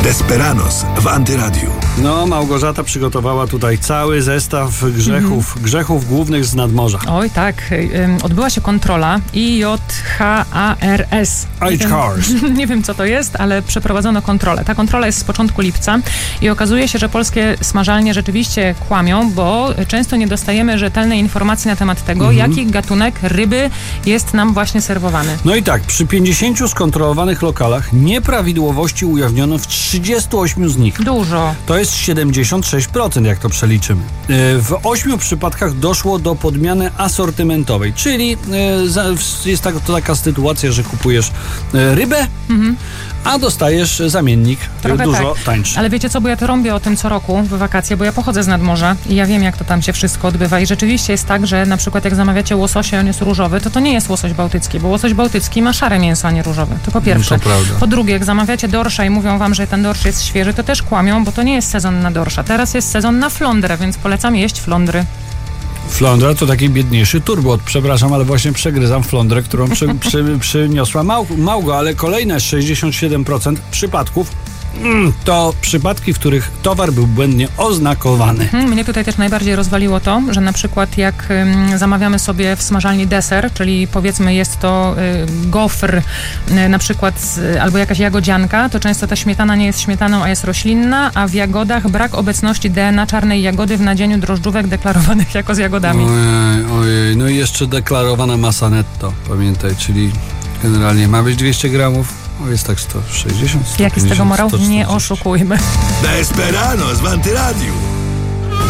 Desperados w Antyradiu. No, Małgorzata przygotowała tutaj cały zestaw grzechów głównych z nadmorza. Oj, tak. Odbyła się kontrola IJHARS. Nie wiem, co to jest, ale przeprowadzono kontrolę. Ta kontrola jest z początku lipca i okazuje się, że polskie smażalnie rzeczywiście kłamią, bo często nie dostajemy rzetelnej informacji na temat tego, jaki gatunek ryby jest nam właśnie serwowany. No i tak, przy 50 skontrolowanych lokalach nieprawidłowości ujawniono w 38 z nich. Dużo. To jest 76%, jak to przeliczymy. W 8 przypadkach doszło do podmiany asortymentowej, czyli jest to taka sytuacja, że kupujesz rybę, a dostajesz zamiennik Trochę dużo tak. tańszy. Ale wiecie co, bo ja to robię o tym co roku w wakacje, bo ja pochodzę z nadmorza i ja wiem, jak to tam się wszystko odbywa i rzeczywiście jest tak, że na przykład jak zamawiacie łososia, on jest różowy, to nie jest łosoś bałtycki, bo łosoś bałtycki ma szare mięso, a nie różowe. To po pierwsze. No to prawda. Po drugie, jak zamawiacie dorsza i mówią wam, że ten dorsz jest świeży, to też kłamią, bo to nie jest sezon na dorsza. Teraz jest sezon na flądrę, więc polecam jeść flądry. Flądra to taki biedniejszy turbot. Przepraszam, ale właśnie przegryzam flądrę, którą przyniosła Małgo, ale kolejne 67% przypadków to przypadki, w których towar był błędnie oznakowany. Mnie tutaj też najbardziej rozwaliło to, że na przykład jak zamawiamy sobie w smażalni deser, czyli powiedzmy jest to gofr na przykład albo jakaś jagodzianka, to często ta śmietana nie jest śmietaną, a jest roślinna, a w jagodach brak obecności DNA czarnej jagody w nadzieniu drożdżówek deklarowanych jako z jagodami. Ojej, no i jeszcze deklarowana masa netto, pamiętaj, czyli generalnie ma być 200 gramów, jest tak 160, 150, Jaki z tego morał? 140. Nie oszukujmy. Desperados w Antyradiu.